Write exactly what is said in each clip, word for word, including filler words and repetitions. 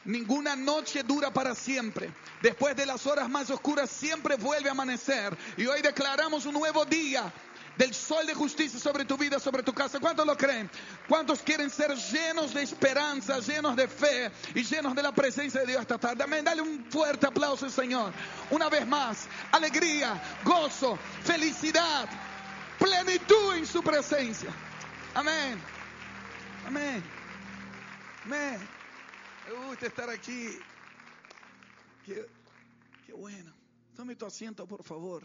Ninguna noche dura para siempre. Después de las horas más oscuras siempre vuelve a amanecer. Y hoy declaramos un nuevo día del sol de justicia sobre tu vida, sobre tu casa. ¿Cuántos lo creen? ¿Cuántos quieren ser llenos de esperanza, llenos de fe y llenos de la presencia de Dios esta tarde? Amén. Dale un fuerte aplauso al Señor. Una vez más, alegría, gozo, felicidad, plenitud en su presencia. Amén. Amén. Amén. Me gusta estar aquí. Qué, qué bueno. Tome tu asiento, por favor.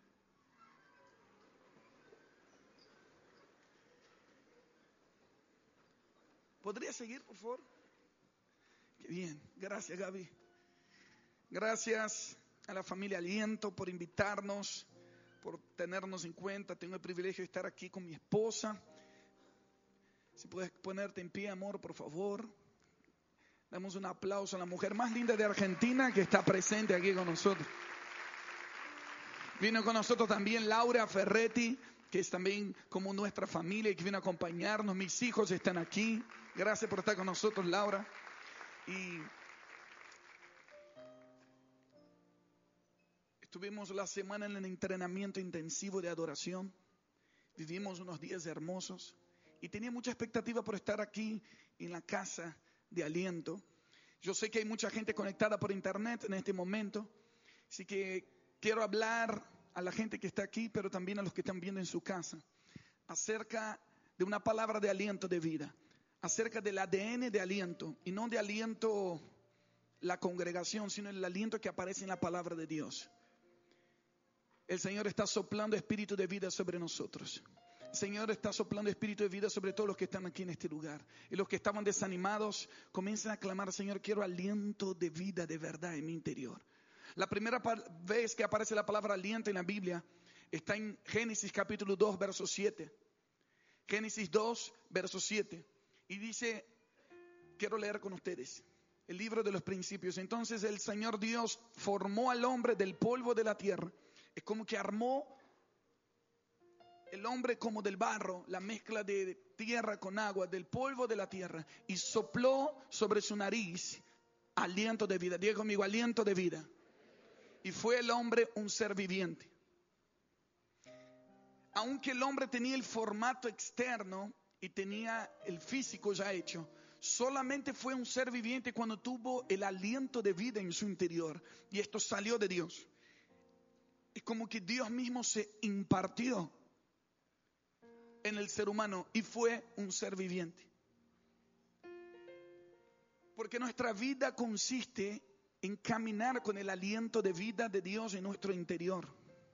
¿Podría seguir, por favor? Qué bien. Gracias, Gaby. Gracias a la familia Aliento por invitarnos, por tenernos en cuenta. Tengo el privilegio de estar aquí con mi esposa. Si puedes ponerte en pie, amor, por favor. Damos un aplauso a la mujer más linda de Argentina que está presente aquí con nosotros. Vino con nosotros también Laura Ferretti, que es también como nuestra familia y que viene a acompañarnos. Mis hijos están aquí. Gracias por estar con nosotros, Laura. Y estuvimos la semana en el entrenamiento intensivo de adoración. Vivimos unos días hermosos. Y tenía mucha expectativa por estar aquí en la casa de Aliento. Yo sé que hay mucha gente conectada por internet en este momento. Así que quiero hablar a la gente que está aquí, pero también a los que están viendo en su casa, acerca de una palabra de aliento de vida. Acerca del A D N de aliento, y no de aliento la congregación, sino el aliento que aparece en la palabra de Dios. El Señor está soplando espíritu de vida sobre nosotros. El Señor está soplando espíritu de vida sobre todos los que están aquí en este lugar. Y los que estaban desanimados, comiencen a clamar: Señor, quiero aliento de vida de verdad en mi interior. La primera vez que aparece la palabra aliento en la Biblia está en Génesis capítulo dos, verso siete. Génesis dos, verso siete. Y dice, quiero leer con ustedes el libro de los principios. Entonces el Señor Dios formó al hombre del polvo de la tierra. Es como que armó el hombre como del barro, la mezcla de tierra con agua, del polvo de la tierra, y sopló sobre su nariz aliento de vida. Diga conmigo, aliento de vida. Y fue el hombre un ser viviente. Aunque el hombre tenía el formato externo y tenía el físico ya hecho, solamente fue un ser viviente cuando tuvo el aliento de vida en su interior. Y esto salió de Dios. Es como que Dios mismo se impartió en el ser humano y fue un ser viviente. Porque nuestra vida consiste en caminar con el aliento de vida de Dios en nuestro interior.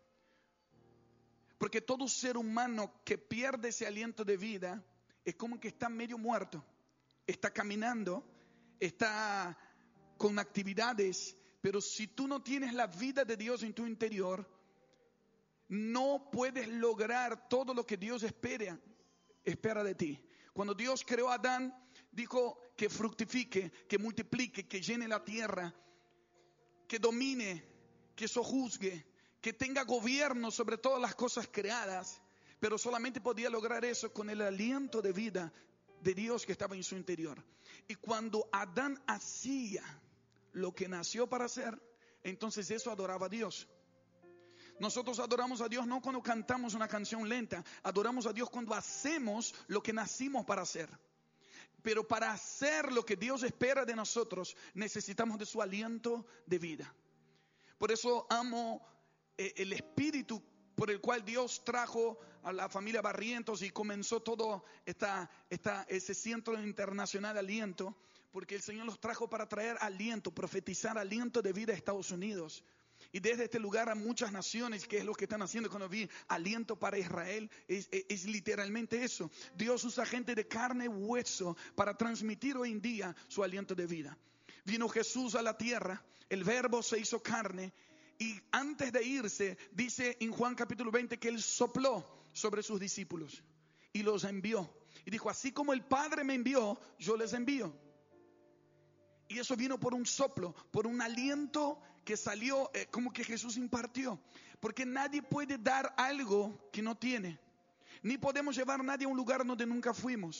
Porque todo ser humano que pierde ese aliento de vida es como que está medio muerto. Está caminando, está con actividades, pero si tú no tienes la vida de Dios en tu interior, no puedes lograr todo lo que Dios espera, espera de ti. Cuando Dios creó a Adán, dijo que fructifique, que multiplique, que llene la tierra, que domine, que sojuzgue, que tenga gobierno sobre todas las cosas creadas. Pero solamente podía lograr eso con el aliento de vida de Dios que estaba en su interior. Y cuando Adán hacía lo que nació para hacer, entonces eso adoraba a Dios. Nosotros adoramos a Dios no cuando cantamos una canción lenta, adoramos a Dios cuando hacemos lo que nacimos para hacer. Pero para hacer lo que Dios espera de nosotros, necesitamos de su aliento de vida. Por eso amo eh, el espíritu por el cual Dios trajo a la familia Barrientos y comenzó todo esta, esta, ese centro internacional de aliento, porque el Señor los trajo para traer aliento, profetizar aliento de vida a Estados Unidos. Y desde este lugar a muchas naciones, que es lo que están haciendo cuando vi aliento para Israel, es, es, es literalmente eso. Dios usa gente de carne y hueso para transmitir hoy en día su aliento de vida. Vino Jesús a la tierra, el verbo se hizo carne, y antes de irse, dice en Juan capítulo veinte que Él sopló sobre sus discípulos y los envió. Y dijo, así como el Padre me envió, yo les envío. Y eso vino por un soplo, por un aliento que salió, eh, como que Jesús impartió. Porque nadie puede dar algo que no tiene. Ni podemos llevar a nadie a un lugar donde nunca fuimos.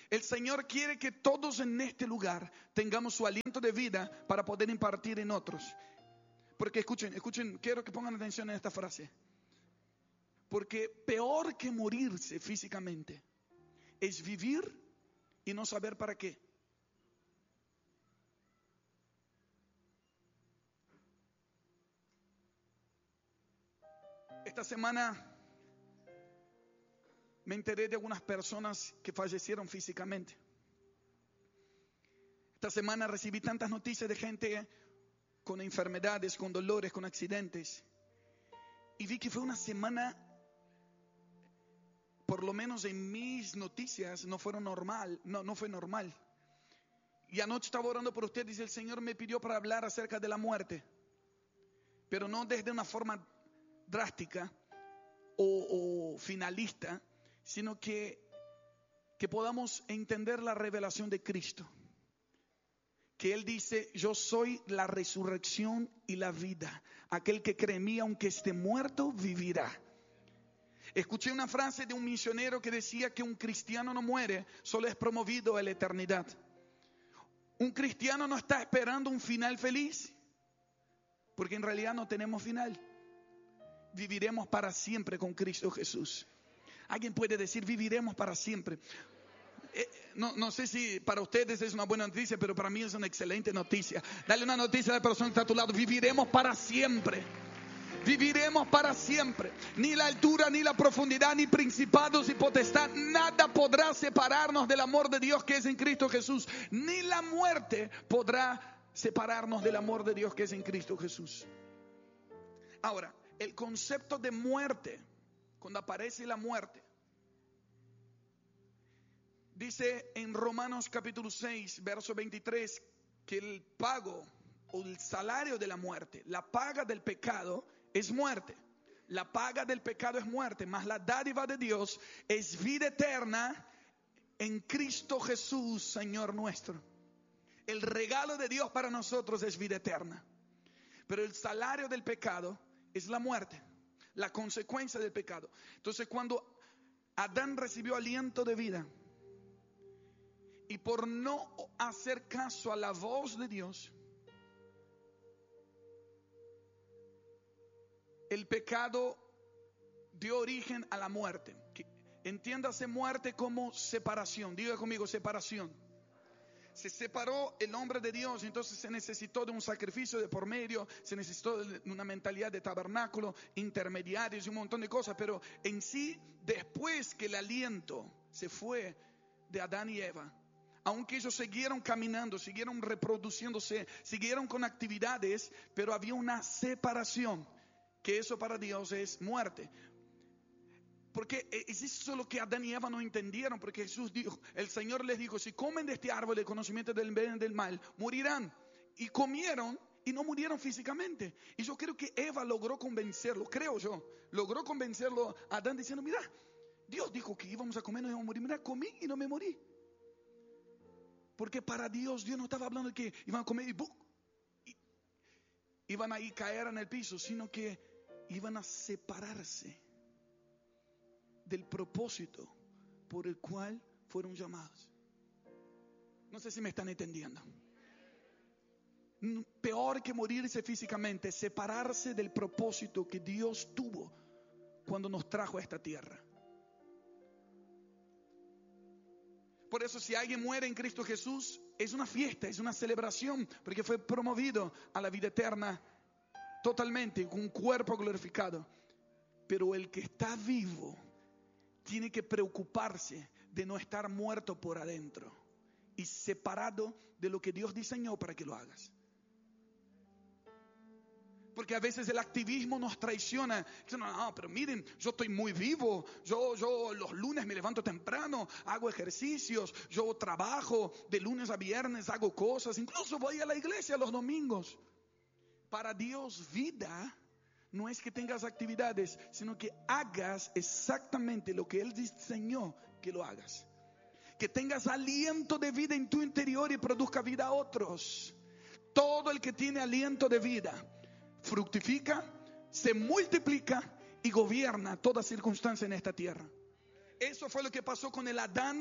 El Señor quiere que todos en este lugar tengamos su aliento de vida para poder impartir en otros. Porque escuchen, escuchen, quiero que pongan atención en esta frase. Porque peor que morirse físicamente es vivir y no saber para qué. Esta semana me enteré de algunas personas que fallecieron físicamente. Esta semana recibí tantas noticias de gente con enfermedades, con dolores, con accidentes. Y vi que fue una semana, por lo menos en mis noticias, no fueron normal, no, no fue normal. Y anoche estaba orando por ustedes y el Señor me pidió para hablar acerca de la muerte. Pero no desde una forma drástica o, o finalista, sino que, que podamos entender la revelación de Cristo. Que Él dice, yo soy la resurrección y la vida. Aquel que cree en mí, aunque esté muerto, vivirá. Escuché una frase de un misionero que decía que un cristiano no muere, solo es promovido a la eternidad. Un cristiano no está esperando un final feliz, porque en realidad no tenemos final. Viviremos para siempre con Cristo Jesús. Alguien puede decir, viviremos para siempre. Eh, no, no sé si para ustedes es una buena noticia, pero para mí es una excelente noticia. Dale una noticia a la persona que está a tu lado. Viviremos para siempre. Viviremos para siempre. Ni la altura, ni la profundidad, ni principados y potestad, nada podrá separarnos del amor de Dios que es en Cristo Jesús. Ni la muerte podrá separarnos del amor de Dios que es en Cristo Jesús. Ahora, el concepto de muerte, cuando aparece la muerte, dice en Romanos capítulo seis, verso veintitrés, que el pago o el salario de la muerte, la paga del pecado es muerte. La paga del pecado es muerte, mas la dádiva de Dios es vida eterna en Cristo Jesús, Señor nuestro. El regalo de Dios para nosotros es vida eterna. Pero el salario del pecado es la muerte, la consecuencia del pecado. Entonces, cuando Adán recibió aliento de vida y por no hacer caso a la voz de Dios, el pecado dio origen a la muerte. Entiéndase muerte como separación. Diga conmigo, separación. Se separó el hombre de Dios, entonces se necesitó de un sacrificio de por medio, se necesitó de una mentalidad de tabernáculo, intermediarios y un montón de cosas. Pero en sí, después que el aliento se fue de Adán y Eva, aunque ellos siguieron caminando, siguieron reproduciéndose, siguieron con actividades, pero había una separación, que eso para Dios es muerte. Porque es eso lo que Adán y Eva no entendieron, porque Jesús dijo, el Señor les dijo, si comen de este árbol del conocimiento del bien y del mal, morirán. Y comieron y no murieron físicamente. Y yo creo que Eva logró convencerlo, creo yo, logró convencerlo a Adán diciendo, mira, Dios dijo que íbamos a comer, no íbamos a morir. Mira, comí y no me morí. Porque para Dios, Dios no estaba hablando de que iban a comer y, y iban a ir caer en el piso, sino que iban a separarse del propósito por el cual fueron llamados. No sé si me están entendiendo. Peor que morirse físicamente, separarse del propósito que Dios tuvo cuando nos trajo a esta tierra. Por eso, si alguien muere en Cristo Jesús, es una fiesta, es una celebración, porque fue promovido a la vida eterna totalmente, con un cuerpo glorificado. Pero el que está vivo tiene que preocuparse de no estar muerto por adentro y separado de lo que Dios diseñó para que lo hagas. Porque a veces el activismo nos traiciona. No, no, pero miren, yo estoy muy vivo. Yo, yo los lunes me levanto temprano, hago ejercicios, yo trabajo de lunes a viernes, hago cosas. Incluso voy a la iglesia los domingos. Para Dios, vida no es que tengas actividades, sino que hagas exactamente lo que Él diseñó que lo hagas. Que tengas aliento de vida en tu interior y produzca vida a otros. Todo el que tiene aliento de vida fructifica, se multiplica y gobierna toda circunstancia en esta tierra. Eso fue lo que pasó con el Adán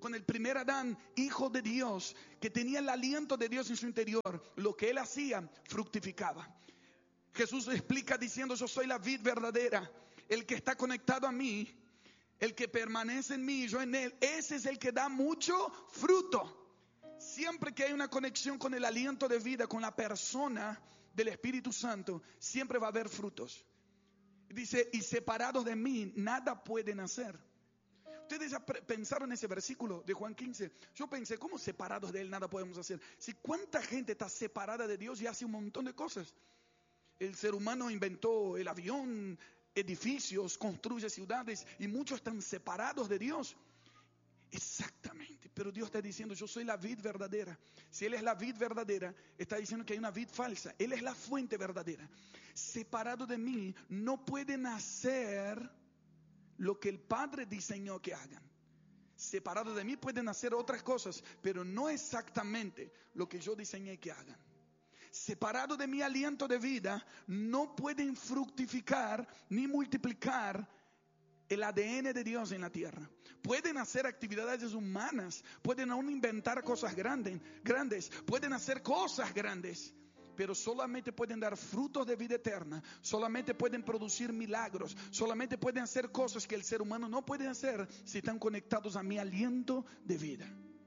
con el primer Adán, hijo de Dios, que tenía el aliento de Dios en su interior, lo que él hacía fructificaba. Jesús explica diciendo: yo soy la vid verdadera, el que está conectado a mí, el que permanece en mí y yo en él, ese es el que da mucho fruto. Siempre que hay una conexión con el aliento de vida, con la persona del Espíritu Santo, siempre va a haber frutos. Dice: y separados de mí nada pueden hacer. Ustedes ya pensaron en ese versículo de Juan quince. Yo pensé: ¿cómo separados de él nada podemos hacer? Si cuánta gente está separada de Dios y hace un montón de cosas. El ser humano inventó el avión, edificios, construye ciudades, y muchos están separados de Dios. Exactamente, pero Dios está diciendo: yo soy la vid verdadera. Si Él es la vid verdadera, está diciendo que hay una vid falsa. Él es la fuente verdadera. Separado de mí no pueden hacer lo que el Padre diseñó que hagan. Separado de mí pueden hacer otras cosas, pero no exactamente lo que yo diseñé que hagan. Separado de mi aliento de vida, no pueden fructificar ni multiplicar el A D N de Dios en la tierra. Pueden hacer actividades humanas, pueden aún inventar cosas grandes, grandes, pueden hacer cosas grandes, pero solamente pueden dar frutos de vida eterna, solamente pueden producir milagros, solamente pueden hacer cosas que el ser humano no puede hacer si están conectados a mi aliento de vida.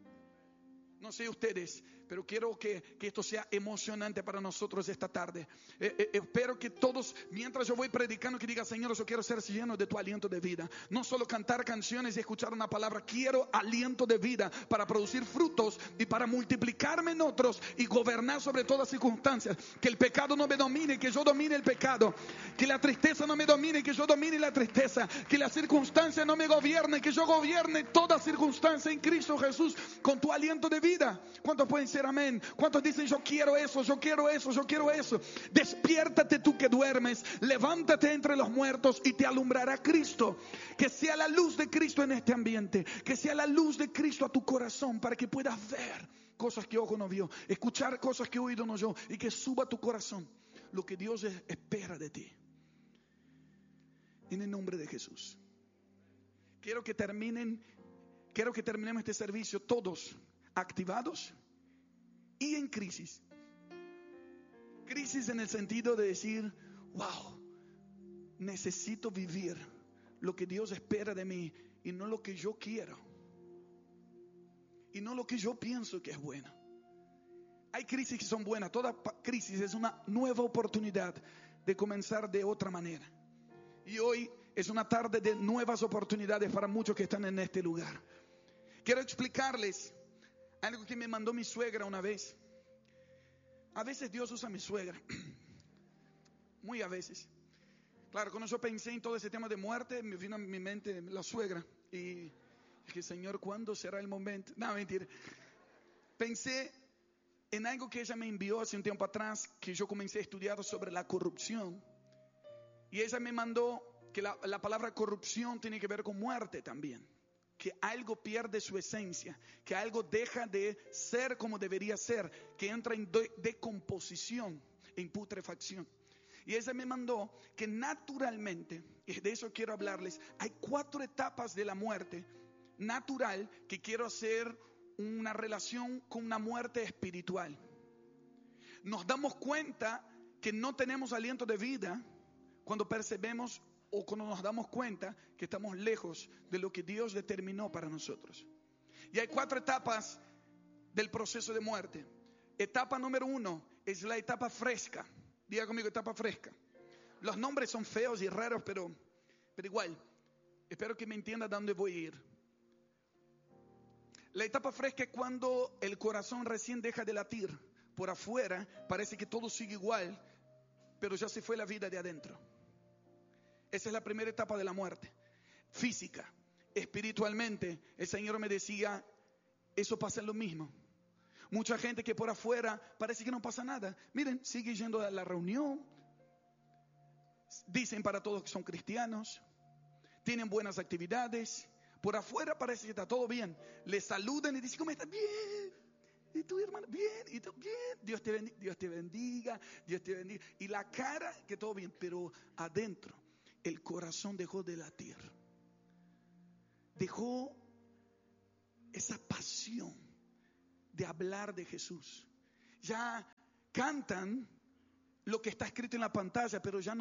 No sé ustedes, pero quiero que, que esto sea emocionante para nosotros esta tarde. Eh, eh, espero que todos, mientras yo voy predicando, que digan: Señor, yo quiero ser lleno de tu aliento de vida. No solo cantar canciones y escuchar una palabra. Quiero aliento de vida para producir frutos y para multiplicarme en otros y gobernar sobre todas circunstancias. Que el pecado no me domine, que yo domine el pecado. Que la tristeza no me domine, que yo domine la tristeza. Que la circunstancia no me gobierne, que yo gobierne toda circunstancia en Cristo Jesús con tu aliento de vida. ¿Cuántos pueden decir amén? ¿Cuántos dicen: yo quiero eso, yo quiero eso, yo quiero eso? Despiértate tú que duermes, levántate entre los muertos y te alumbrará Cristo. Que sea la luz de Cristo en este ambiente, que sea la luz de Cristo a tu corazón, para que puedas ver cosas que ojo no vio, escuchar cosas que oído no oyó, y que suba a tu corazón lo que Dios espera de ti. En el nombre de Jesús. Quiero que terminen, quiero que terminemos este servicio todos activados y en crisis. Crisis en el sentido de decir: wow, necesito vivir lo que Dios espera de mí y no lo que yo quiero y no lo que yo pienso que es bueno. Hay crisis que son buenas. Toda crisis es una nueva oportunidad de comenzar de otra manera. Y hoy es una tarde de nuevas oportunidades para muchos que están en este lugar. Quiero explicarles algo que me mandó mi suegra una vez. A veces Dios usa a mi suegra. Muy a veces. Claro, cuando yo pensé en todo ese tema de muerte, me vino a mi mente la suegra. Y dije: Señor, ¿cuándo será el momento? No, mentira. Pensé en algo que ella me envió hace un tiempo atrás, que yo comencé a estudiar sobre la corrupción. Y ella me mandó que la, la palabra corrupción tiene que ver con muerte también. Que algo pierde su esencia, que algo deja de ser como debería ser, que entra en de- decomposición, en putrefacción. Y ella me mandó que naturalmente, y de eso quiero hablarles, hay cuatro etapas de la muerte natural que quiero hacer una relación con una muerte espiritual. Nos damos cuenta que no tenemos aliento de vida cuando percebemos o cuando nos damos cuenta que estamos lejos de lo que Dios determinó para nosotros. Y hay cuatro etapas del proceso de muerte. Etapa número uno es la etapa fresca. Diga conmigo: etapa fresca. Los nombres son feos y raros, pero, pero igual, espero que me entienda dónde voy a ir. La etapa fresca es cuando el corazón recién deja de latir. Por afuera parece que todo sigue igual, pero ya se fue la vida de adentro. Esa es la primera etapa de la muerte física. Espiritualmente, el Señor me decía: eso pasa lo mismo. Mucha gente que por afuera parece que no pasa nada. Miren, sigue yendo a la reunión. Dicen para todos que son cristianos. Tienen buenas actividades. Por afuera parece que está todo bien. Le saludan y dicen: ¿cómo estás? Bien. ¿Y tú, hermano? Bien. ¿Y tú? Bien. Dios te bendiga. Dios te bendiga. Dios te bendiga. Y la cara que todo bien, pero adentro el corazón dejó de latir. Dejó esa pasión de hablar de Jesús. Ya cantan lo que está escrito en la pantalla, pero ya no